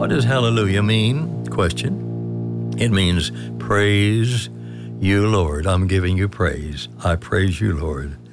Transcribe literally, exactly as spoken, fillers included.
What does hallelujah mean? Question. It means praise you, Lord. I'm giving you praise. I praise you, Lord.